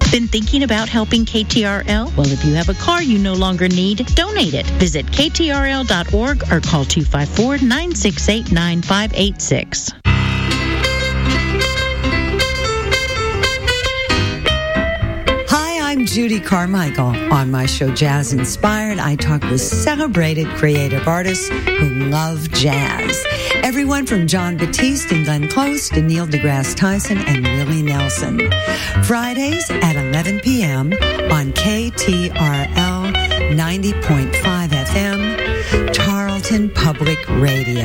Been thinking about helping KTRL? Well, if you have a car you no longer need, donate it. Visit ktrl.org or call 254-968-9586. I'm Judy Carmichael. On my show, Jazz Inspired, I talk with celebrated creative artists who love jazz. Everyone from John Batiste and Glenn Close to Neil deGrasse Tyson and Willie Nelson. Fridays at 11 p.m. on KTRL 90.5 FM, Tarleton Public Radio.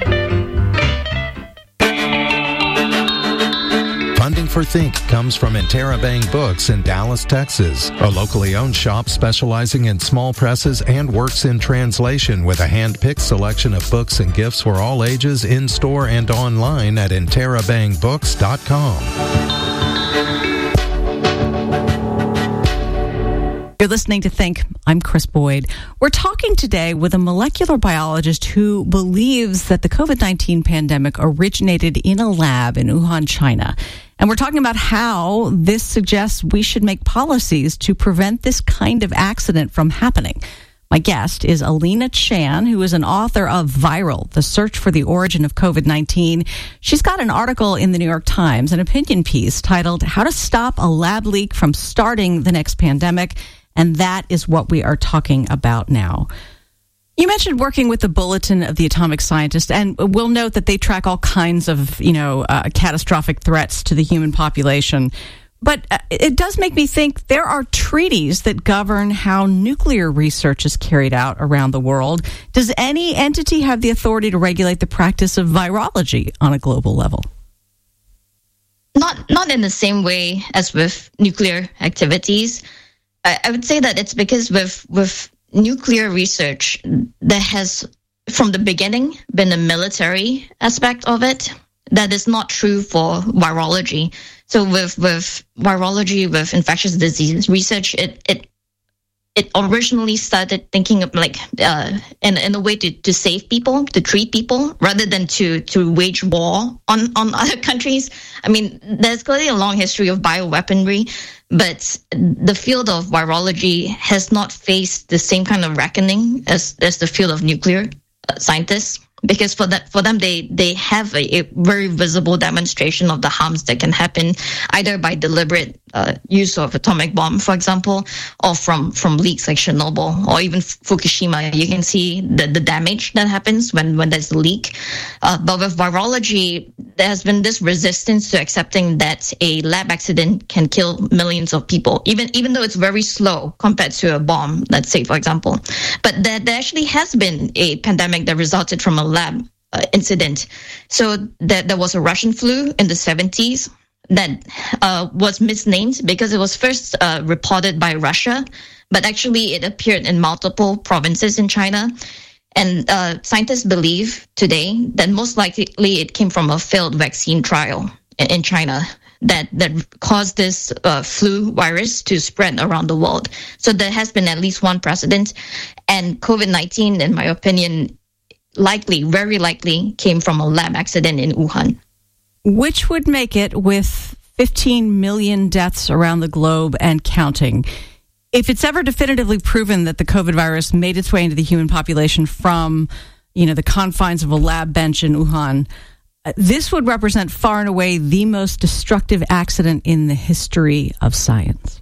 Funding for Think comes from Interabang Books in Dallas, Texas, a locally owned shop specializing in small presses and works in translation with a hand-picked selection of books and gifts for all ages in-store and online at interabangbooks.com. You're listening to Think. I'm Chris Boyd. We're talking today with a molecular biologist who believes that the COVID-19 pandemic originated in a lab in Wuhan, China. And we're talking about how this suggests we should make policies to prevent this kind of accident from happening. My guest is Alina Chan, who is an author of Viral, The Search for the Origin of COVID-19. She's got an article in the New York Times, an opinion piece titled How to Stop a Lab Leak from Starting the Next Pandemic. And that is what we are talking about now. You mentioned working with the Bulletin of the Atomic Scientist, and we'll note that they track all kinds of, catastrophic threats to the human population. But it does make me think there are treaties that govern how nuclear research is carried out around the world. Does any entity have the authority to regulate the practice of virology on a global level? Not in the same way as with nuclear activities. I would say that it's because with nuclear research, there has, from the beginning, been a military aspect of it. That is not true for virology. So with virology, with infectious disease research, it originally started thinking of in a way to save people, to treat people, rather than to wage war on other countries. I mean, there's clearly a long history of bioweaponry, but the field of virology has not faced the same kind of reckoning as the field of nuclear scientists. Because for them, they have a very visible demonstration of the harms that can happen either by deliberate use of atomic bomb, for example, or from leaks like Chernobyl or even Fukushima. You can see the damage that happens when there's a leak. But with virology, there has been this resistance to accepting that a lab accident can kill millions of people, even though it's very slow compared to a bomb, let's say, for example. But there actually has been a pandemic that resulted from a lab incident. So there was a Russian flu in the 70s that was misnamed because it was first reported by Russia, but actually it appeared in multiple provinces in China. And scientists believe today that most likely it came from a failed vaccine trial in China that caused this flu virus to spread around the world. So there has been at least one precedent. And COVID-19, in my opinion, very likely came from a lab accident in Wuhan. Which would make it, with 15 million deaths around the globe and counting, if it's ever definitively proven that the COVID virus made its way into the human population from, the confines of a lab bench in Wuhan, this would represent far and away the most destructive accident in the history of science.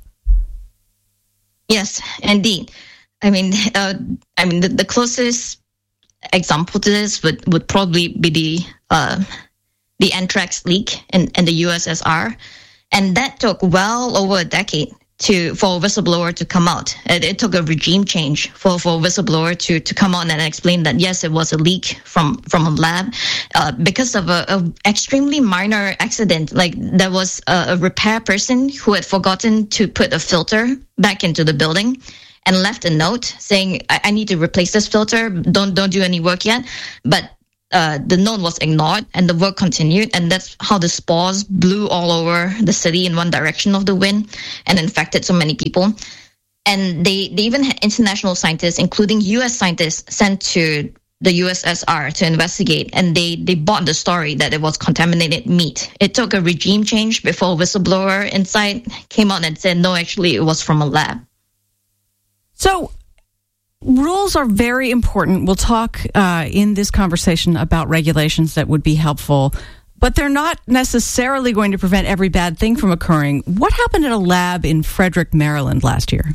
Yes, indeed. I mean, the closest example to this would probably be the anthrax leak in the USSR, and that took well over a decade for a whistleblower to come out. It took a regime change for a whistleblower to come out and explain that yes, it was a leak from a lab because of a extremely minor accident. Like there was a repair person who had forgotten to put a filter back into the building and left a note saying, I need to replace this filter. Don't do any work yet. But the note was ignored and the work continued. And that's how the spores blew all over the city in one direction of the wind and infected so many people. And they even had international scientists, including U.S. scientists, sent to the USSR to investigate, and they bought the story that it was contaminated meat. It took a regime change before a whistleblower inside came out and said, no, actually, it was from a lab. So rules are very important. We'll talk in this conversation about regulations that would be helpful, but they're not necessarily going to prevent every bad thing from occurring. What happened at a lab in Frederick, Maryland last year?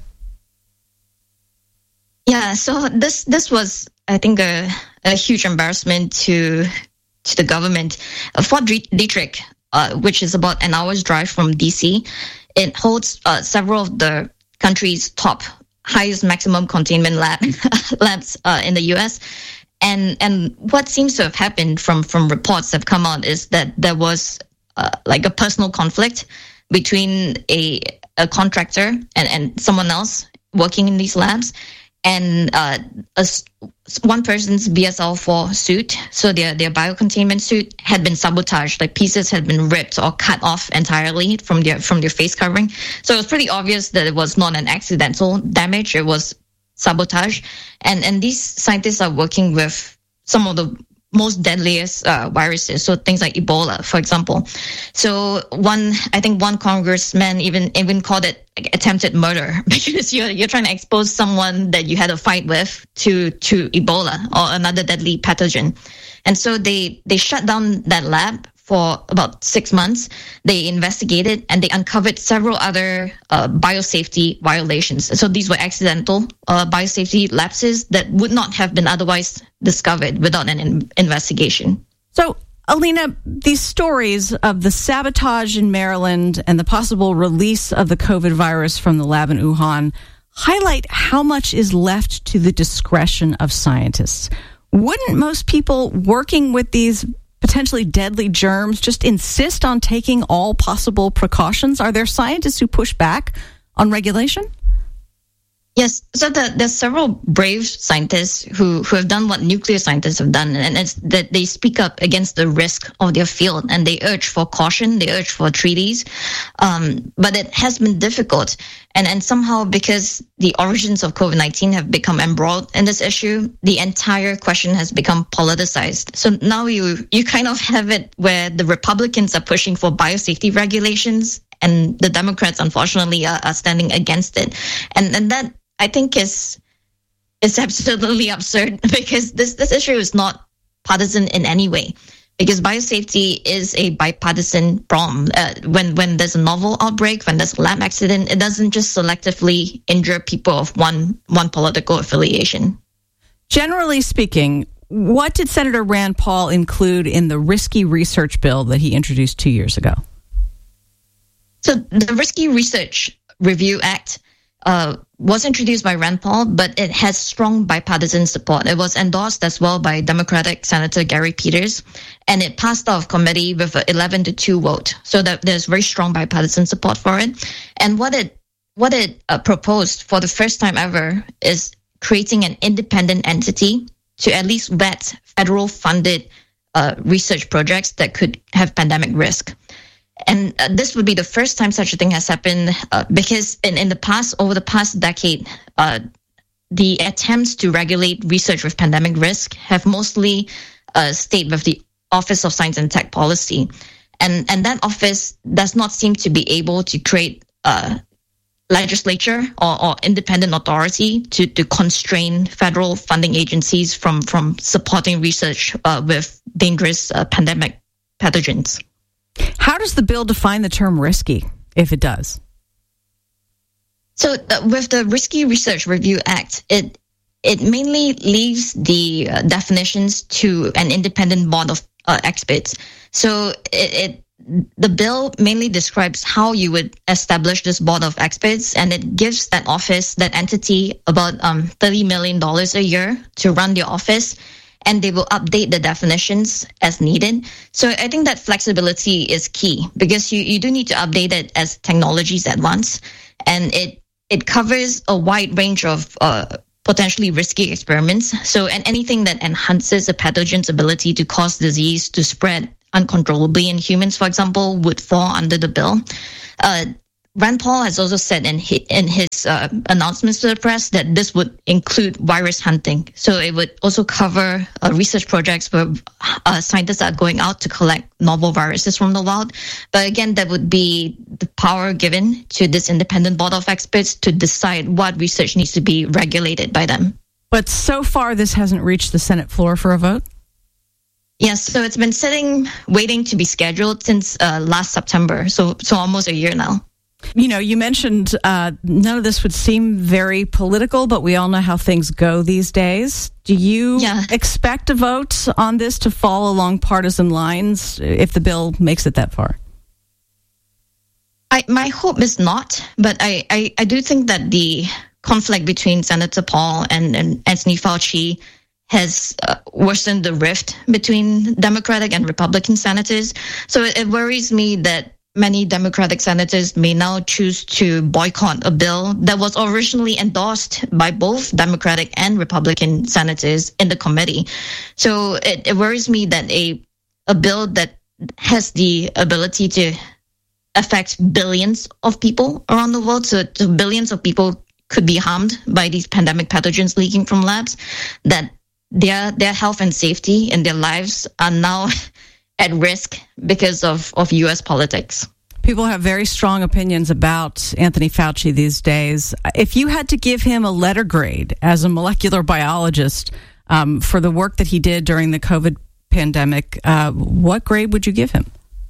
Yeah, so this was, I think, a huge embarrassment to the government. Fort Detrick, which is about an hour's drive from DC, it holds several of the country's top highest maximum containment labs in the U.S. And what seems to have happened from reports that have come out is that there was like a personal conflict between a contractor and someone else working in these labs. And one person's BSL-4 suit, so their biocontainment suit, had been sabotaged. Like pieces had been ripped or cut off entirely from their face covering. So it was pretty obvious that it was not an accidental damage; it was sabotage. And these scientists are working with some of the most deadliest viruses, so things like Ebola, for example. So one congressman even called it attempted murder, because you're trying to expose someone that you had a fight with to Ebola or another deadly pathogen. And so they shut down that lab for about 6 months. They investigated and they uncovered several other biosafety violations. So these were accidental biosafety lapses that would not have been otherwise discovered without an investigation. So, Alina, these stories of the sabotage in Maryland and the possible release of the COVID virus from the lab in Wuhan highlight how much is left to the discretion of scientists. Wouldn't most people working with these potentially deadly germs just insist on taking all possible precautions? Are there scientists who push back on regulation? Yes, so there's several brave scientists who have done what nuclear scientists have done, and it's that they speak up against the risk of their field, and they urge for caution, they urge for treaties, but it has been difficult. And somehow, because the origins of COVID-19 have become embroiled in this issue, the entire question has become politicized. So now you kind of have it where the Republicans are pushing for biosafety regulations, and the Democrats, unfortunately, are standing against it. And that, I think, is absolutely absurd, because this issue is not partisan in any way. Because biosafety is a bipartisan problem. When there's a novel outbreak, when there's a lab accident, it doesn't just selectively injure people of one political affiliation. Generally speaking, what did Senator Rand Paul include in the risky research bill that he introduced 2 years ago? So the Risky Research Review Act was introduced by Rand Paul, but it has strong bipartisan support. It was endorsed as well by Democratic Senator Gary Peters, and it passed out of committee with an 11-2 vote. So that there's very strong bipartisan support for it. And what it proposed for the first time ever is creating an independent entity to at least vet federal-funded research projects that could have pandemic risk. And this would be the first time such a thing has happened, because over the past decade, the attempts to regulate research with pandemic risk have mostly stayed with the Office of Science and Tech Policy. And that office does not seem to be able to create legislature or independent authority to constrain federal funding agencies from supporting research with dangerous pandemic pathogens. How does the bill define the term risky, if it does? So with the Risky Research Review Act, it mainly leaves the definitions to an independent board of experts. So the bill mainly describes how you would establish this board of experts, and it gives that office, that entity, about $30 million a year to run the office. And they will update the definitions as needed. So I think that flexibility is key, because you do need to update it as technologies advance. And it covers a wide range of potentially risky experiments. So, and anything that enhances a pathogen's ability to cause disease to spread uncontrollably in humans, for example, would fall under the bill. Rand Paul has also said in his announcements to the press that this would include virus hunting. So it would also cover research projects where scientists are going out to collect novel viruses from the wild. But again, that would be the power given to this independent board of experts to decide what research needs to be regulated by them. But so far, this hasn't reached the Senate floor for a vote? Yes, so it's been sitting, waiting to be scheduled since last September, so almost a year now. You know, you mentioned none of this would seem very political, but we all know how things go these days. Do you expect a vote on this to fall along partisan lines if the bill makes it that far? My hope is not, but I do think that the conflict between Senator Paul and Anthony Fauci has worsened the rift between Democratic and Republican senators. So it worries me that many Democratic senators may now choose to boycott a bill that was originally endorsed by both Democratic and Republican senators in the committee. So it worries me that a bill that has the ability to affect billions of people around the world, so billions of people could be harmed by these pandemic pathogens leaking from labs, that their health and safety and their lives are now at risk because of U.S. politics. People have very strong opinions about Anthony Fauci these days. If you had to give him a letter grade as a molecular biologist for the work that he did during the COVID pandemic, what grade would you give him?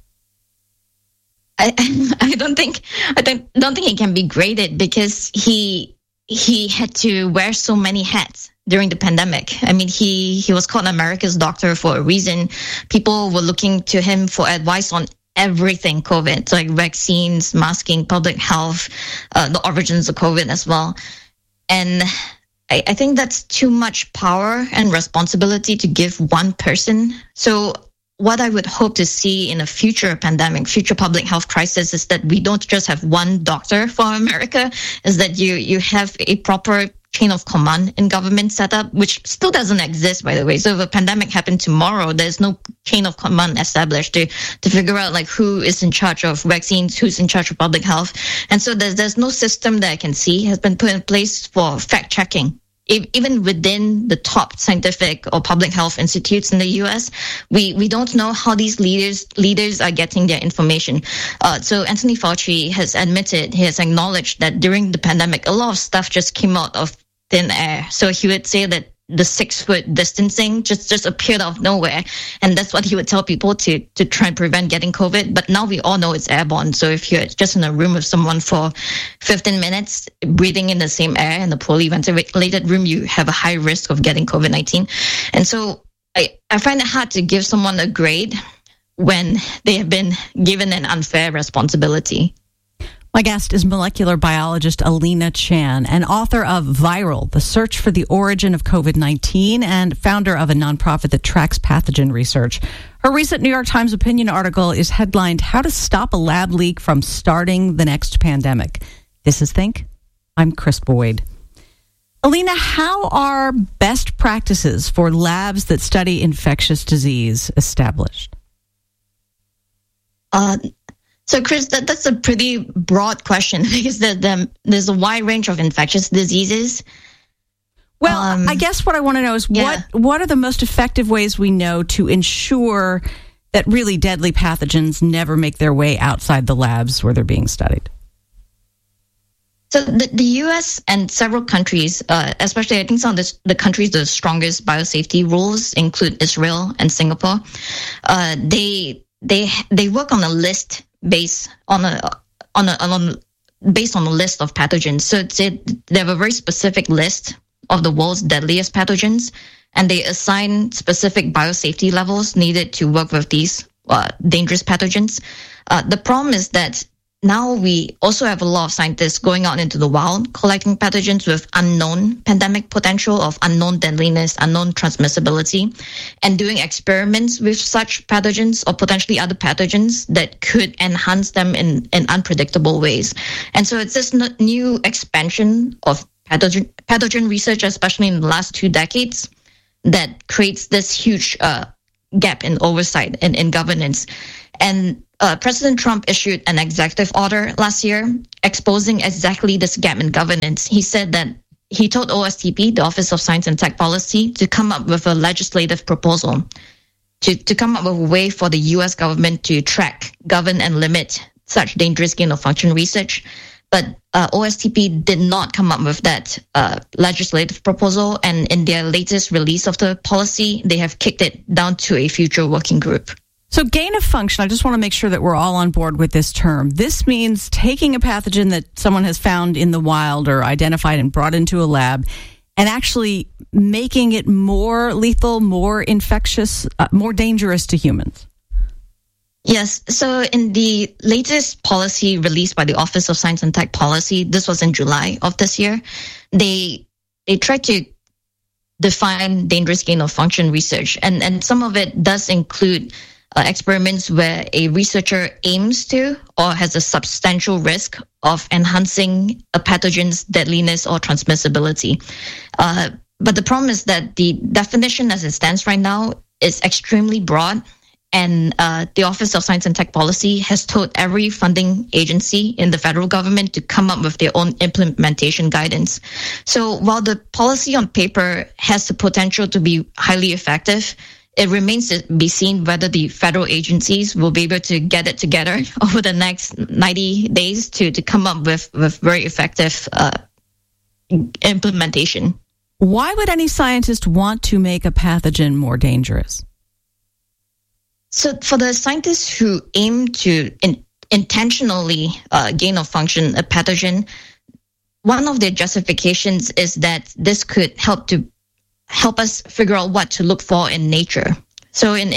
I don't think he can be graded because he had to wear so many hats during the pandemic. I mean, he was called America's doctor for a reason. People were looking to him for advice on everything COVID, like vaccines, masking, public health, the origins of COVID as well. And I think that's too much power and responsibility to give one person. So what I would hope to see in a future pandemic, future public health crisis, is that we don't just have one doctor for America, is that you have a proper chain of command in government setup, which still doesn't exist, by the way. So if a pandemic happened tomorrow, there's no chain of command established to figure out like who is in charge of vaccines, who's in charge of public health. And so there's no system that I can see has been put in place for fact checking. Even within the top scientific or public health institutes in the U.S., we don't know how these leaders are getting their information. So Anthony Fauci has admitted, he has acknowledged that during the pandemic, a lot of stuff just came out of thin air. So he would say that the 6-foot distancing just appeared out of nowhere. And that's what he would tell people to try and prevent getting COVID. But now we all know it's airborne. So if you're just in a room with someone for 15 minutes, breathing in the same air in a poorly ventilated room, you have a high risk of getting COVID-19. And so I find it hard to give someone a grade when they have been given an unfair responsibility. My guest is molecular biologist Alina Chan, and author of Viral, The Search for the Origin of COVID-19, and founder of a nonprofit that tracks pathogen research. Her recent New York Times opinion article is headlined, How to Stop a Lab Leak from Starting the Next Pandemic. This is Think. I'm Chris Boyd. Alina, how are best practices for labs that study infectious disease established? So, Chris, that's a pretty broad question because there's a wide range of infectious diseases. Well, I guess what I want to know is what are the most effective ways we know to ensure that really deadly pathogens never make their way outside the labs where they're being studied? So the U.S. and several countries, especially I think some of the countries with the strongest biosafety rules include Israel and Singapore. They work on a list based on a list of pathogens. So they have a very specific list of the world's deadliest pathogens, and they assign specific biosafety levels needed to work with these dangerous pathogens. The problem is that now we also have a lot of scientists going out into the wild, collecting pathogens with unknown pandemic potential of unknown deadliness, unknown transmissibility, and doing experiments with such pathogens or potentially other pathogens that could enhance them in unpredictable ways. And so it's this new expansion of pathogen research, especially in the last 2 decades, that creates this huge gap in oversight and in governance. And President Trump issued an executive order last year exposing exactly this gap in governance. He said that he told OSTP, the Office of Science and Tech Policy, to come up with a legislative proposal to come up with a way for the U.S. government to track, govern, and limit such dangerous gain-of-function research. But OSTP did not come up with that legislative proposal, and in their latest release of the policy, they have kicked it down to a future working group. So gain of function, I just want to make sure that we're all on board with this term. This means taking a pathogen that someone has found in the wild or identified and brought into a lab and actually making it more lethal, more infectious, more dangerous to humans. Yes. So in the latest policy released by the Office of Science and Tech Policy, this was in July of this year, they tried to define dangerous gain-of-function research. And some of it does include experiments where a researcher aims to or has a substantial risk of enhancing a pathogen's deadliness or transmissibility. But the problem is that the definition as it stands right now is extremely broad. And the Office of Science and Tech Policy has told every funding agency in the federal government to come up with their own implementation guidance. So while the policy on paper has the potential to be highly effective, it remains to be seen whether the federal agencies will be able to get it together over the next 90 days to come up with very effective implementation. Why would any scientist want to make a pathogen more dangerous? So for the scientists who aim to intentionally gain of function a pathogen, one of their justifications is that this could help us figure out what to look for in nature. So in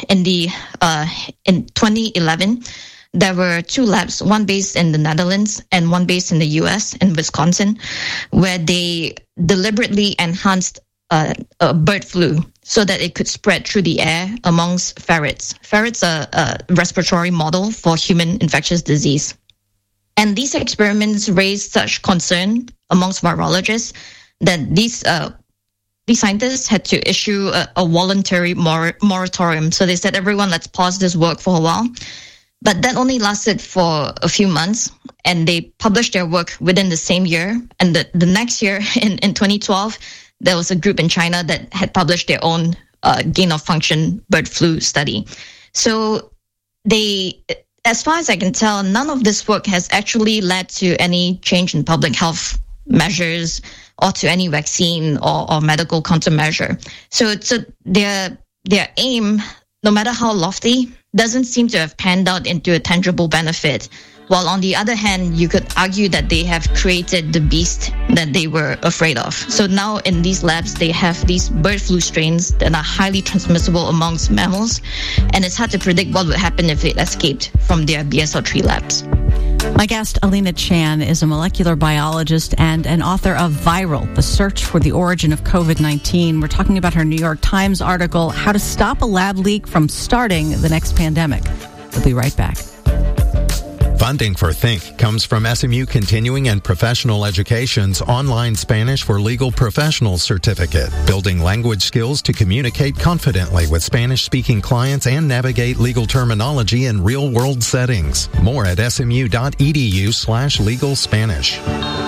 2011, there were two labs, one based in the Netherlands and one based in the U.S. in Wisconsin, where they deliberately enhanced a bird flu so that it could spread through the air amongst ferrets. Ferrets are a respiratory model for human infectious disease. And these experiments raised such concern amongst virologists that these scientists had to issue a voluntary moratorium. So they said, everyone, let's pause this work for a while. But that only lasted for a few months, and they published their work within the same year. And the next year, in 2012, there was a group in China that had published their own gain-of-function bird flu study. So they, as far as I can tell, none of this work has actually led to any change in public health measures or to any vaccine or medical countermeasure. So their aim, no matter how lofty, doesn't seem to have panned out into a tangible benefit. While on the other hand, you could argue that they have created the beast that they were afraid of. So now in these labs, they have these bird flu strains that are highly transmissible amongst mammals, and it's hard to predict what would happen if it escaped from their BSL-3 labs. My guest, Alina Chan, is a molecular biologist and an author of Viral, The Search for the Origin of COVID-19. We're talking about her New York Times article, How to Stop a Lab Leak from Starting the Next Pandemic. We'll be right back. Funding for Think comes from SMU Continuing and Professional Education's online Spanish for Legal Professionals certificate, building language skills to communicate confidently with Spanish-speaking clients and navigate legal terminology in real-world settings. More at smu.edu/legal Spanish.